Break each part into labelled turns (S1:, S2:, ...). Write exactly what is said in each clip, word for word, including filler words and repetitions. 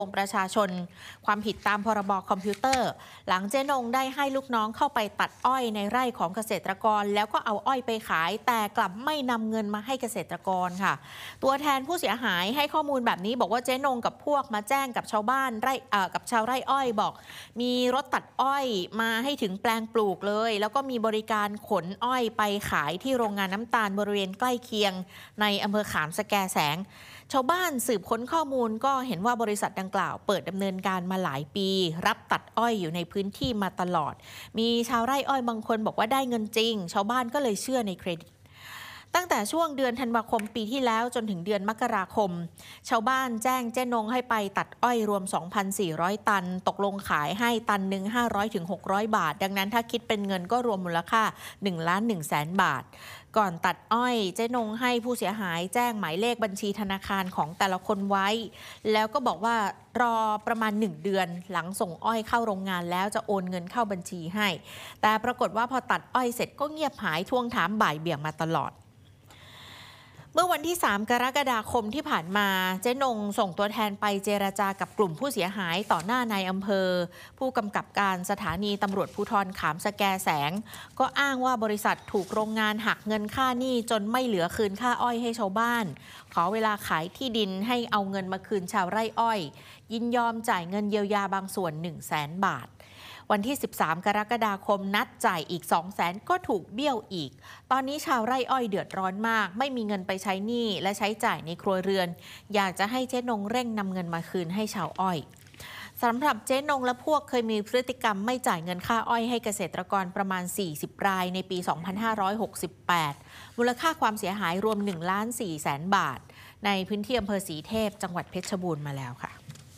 S1: องประชาชนความผิดตามพรบคอมพิวเตอร์หลังเจ๊นงได้ให้ลูกน้องเข้าไปตัดอ้อยในไร่ของเกษตรกรแล้วก็เอาอ้อยไปขายแต่กลับไม่นำเงินมาให้เกษตรกรค่ะตัวแทนผู้เสียหายให้ข้อมูลแบบนี้บอกว่าเจ๊นงกับพวกมาแจ้งกับชาวบ้านไร่เอ่อกับชาวไร่อ้อยบอกมีรถตัดอ้อยมาให้ถึงแปลงปลูกเลยแล้วก็มีบริการขนอ้อยไปขายที่โรงงานน้ำตาลบริเวณใกล้เคียงในอำเภอขามสแกแสงชาวบ้านสืบค้นข้อมูลก็เห็นว่าบริษัทดังกล่าวเปิดดำเนินการมาหลายปีรับตัดอ้อยอยู่ในพื้นที่มาตลอดมีชาวไร่อ้อยบางคนบอกว่าได้เงินจริงชาวบ้านก็เลยเชื่อในเครดิตตั้งแต่ช่วงเดือนธันวาคมปีที่แล้วจนถึงเดือนมกราคมชาวบ้านแจ้งเจ๊นงให้ไปตัดอ้อยรวม สองพันสี่ร้อย ตันตกลงขายให้ตันหนึ่ง ห้าร้อยถึงหกร้อย บาทดังนั้นถ้าคิดเป็นเงินก็รวมมูลค่าหนึ่งล้านหนึ่งแสนบาทก่อนตัดอ้อยเจ๊นงให้ผู้เสียหายแจ้งหมายเลขบัญชีธนาคารของแต่ละคนไว้แล้วก็บอกว่ารอประมาณหนึ่งเดือนหลังส่งอ้อยเข้าโรงงานแล้วจะโอนเงินเข้าบัญชีให้แต่ปรากฏว่าพอตัดอ้อยเสร็จก็เงียบหายทวงถามบ่ายเบี่ยงมาตลอดเมื่อวันที่สามกรกฎาคมที่ผ่านมาเจ๊นงส่งตัวแทนไปเจรจากับกลุ่มผู้เสียหายต่อหน้านายอำเภอผู้กำกับการสถานีตำรวจภูธรขามสแกแสงก็อ้างว่าบริษัทถูกโรงงานหักเงินค่าหนี้จนไม่เหลือคืนค่าอ้อยให้ชาวบ้านขอเวลาขายที่ดินให้เอาเงินมาคืนชาวไร่อ้อยยินยอมจ่ายเงินเยียวยาบางส่วน หนึ่งแสน บาทวันที่สิบสามกรกฎาคมนัดจ่ายอีก สองแสน ก็ถูกเบี้ยวอีกตอนนี้ชาวไร่อ้อยเดือดร้อนมากไม่มีเงินไปใช้หนี้และใช้จ่ายในครัวเรือนอยากจะให้เจ๊นงเร่งนำเงินมาคืนให้ชาวอ้อยสำหรับเจ๊นงและพวกเคยมีพฤติกรรมไม่จ่ายเงินค่าอ้อยให้เกษตรกรประมาณสี่สิบรายในปีสองพันห้าร้อยหกสิบแปดมูลค่าความเสียหายรวม หนึ่งล้านสี่แสน บาทในพื้นที่อำเภอศรีเทพจังหวัดเพชรบูรณ์มาแล้วค่ะ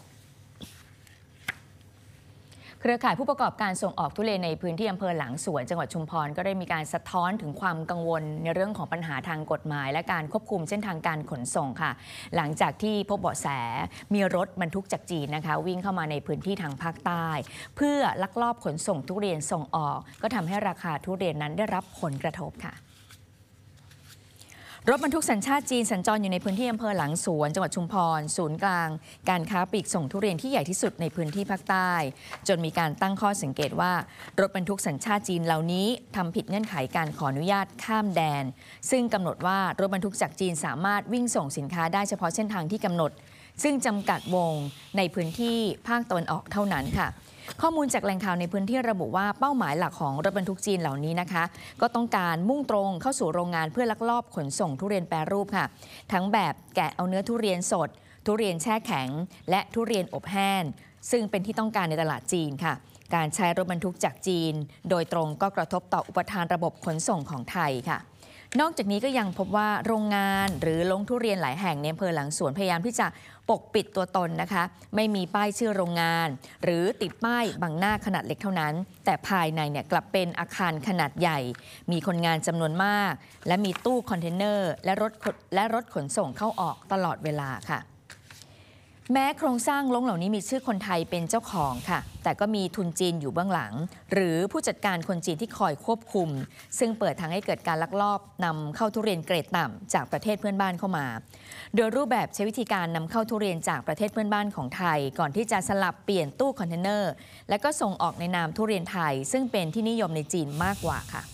S2: เครือข่ายผู้ประกอบการส่งออกทุเรียนในพื้นที่อำเภอหลังสวนจังหวัดชุมพรก็ได้มีการสะท้อนถึงความกังวลในเรื่องของปัญหาทางกฎหมายและการควบคุมเส้นทางการขนส่งค่ะหลังจากที่พบเบาะแสมีรถบรรทุกจากจีนนะคะวิ่งเข้ามาในพื้นที่ทางภาคใต้เพื่อลักลอบขนส่งทุเรียนส่งออกก็ทำให้ราคาทุเรียนนั้นได้รับผลกระทบค่ะรถบรรทุกสัญชาติจีนสัญจรอยู่ในพื้นที่อำเภอหลังสวนจังหวัดชุมพรศูนย์กลางการค้าปลีกส่งทุเรียนที่ใหญ่ที่สุดในพื้นที่ภาคใต้จนมีการตั้งข้อสังเกตว่ารถบรรทุกสัญชาติจีนเหล่านี้ทำผิดเงื่อนไขการขออนุญาตข้ามแดนซึ่งกำหนดว่ารถบรรทุกจากจีนสามารถวิ่งส่งสินค้าได้เฉพาะเส้นทางที่กำหนดซึ่งจำกัดวงในพื้นที่ภาคตะวันออกเท่านั้นค่ะข้อมูลจากแหล่งข่าวในพื้นที่ระบุว่าเป้าหมายหลักของรถบรรทุกจีนเหล่านี้นะคะก็ต้องการมุ่งตรงเข้าสู่โรงงานเพื่อลักลอบขนส่งทุเรียนแปรรูปค่ะทั้งแบบแกะเอาเนื้อทุเรียนสดทุเรียนแช่แข็งและทุเรียนอบแห้งซึ่งเป็นที่ต้องการในตลาดจีนค่ะการใช้รถบรรทุกจากจีนโดยตรงก็กระทบต่ออุปทานระบบขนส่งของไทยค่ะนอกจากนี้ก็ยังพบว่าโรงงานหรือลงทุเรียนหลายแห่งในอำเภอหลังสวนพยายามที่จะปกปิดตัวตนนะคะไม่มีป้ายชื่อโรงงานหรือติดป้ายบังหน้าขนาดเล็กเท่านั้นแต่ภายในเนี่ยกลับเป็นอาคารขนาดใหญ่มีคนงานจำนวนมากและมีตู้คอนเทนเนอร์และรถและรถขนส่งเข้าออกตลอดเวลาค่ะแม้โครงสร้างลงเหล่านี้มีชื่อคนไทยเป็นเจ้าของค่ะแต่ก็มีทุนจีนอยู่เบื้องหลังหรือผู้จัดการคนจีนที่คอยควบคุมซึ่งเปิดทางให้เกิดการลักลอบนำเข้าทุเรียนเกรดต่ำจากประเทศเพื่อนบ้านเข้ามาโดยรูปแบบใช้วิธีการนำเข้าทุเรียนจากประเทศเพื่อนบ้านของไทยก่อนที่จะสลับเปลี่ยนตู้คอนเทนเนอร์และก็ส่งออกในนามทุเรียนไทยซึ่งเป็นที่นิยมในจีนมากกว่าค่ะ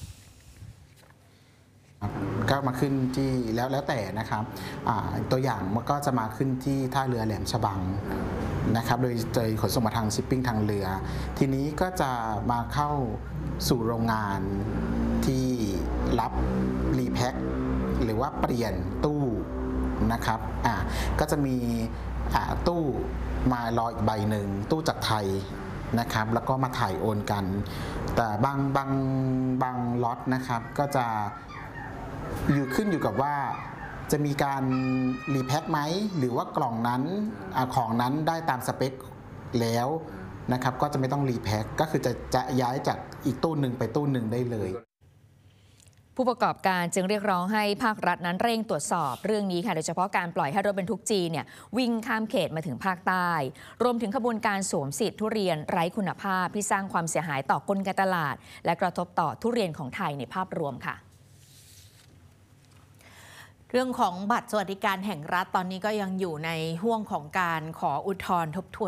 S3: ก็มาขึ้นที่แล้วแล้วแต่นะครับตัวอย่างมันก็จะมาขึ้นที่ท่าเรือแหลมฉบังนะครับโดยโดยขนส่งมาทางชิปปิ้งทางเรือทีนี้ก็จะมาเข้าสู่โรงงานที่รับรีแพ็คหรือว่าเปลี่ยนตู้นะครับอ่าก็จะมีอ่าตู้มารออีกใบหนึ่งตู้จากไทยนะครับแล้วก็มาถ่ายโอนกันแต่บางบางบางล็อตนะครับก็จะอยู่ขึ้นอยู่กับว่าจะมีการรีแพ็คไหมหรือว่ากล่องนั้นของนั้นได้ตามสเปคแล้วนะครับก็จะไม่ต้องรีแพ็คก็คือจะจะย้ายจากอีกตู้หนึ่งไปตู้หนึ่งได้เลย
S2: ผู้ประกอบการจึงเรียกร้องให้ภาครัฐนั้นเร่งตรวจสอบเรื่องนี้ค่ะโดยเฉพาะการปล่อยให้รถบรรทุกจีนเนี่ยวิ่งข้ามเขตมาถึงภาคใต้รวมถึงขบวนการสวมสิทธิทุเรียนไร้คุณภาพที่สร้างความเสียหายต่อกลไกตลาดและกระทบต่อทุเรียนของไทยในภาพรวมค่ะ
S1: เรื่องของบัตรสวัสดิการแห่งรัฐตอนนี้ก็ยังอยู่ในห่วงของการขออุทธรณ์ทบทวน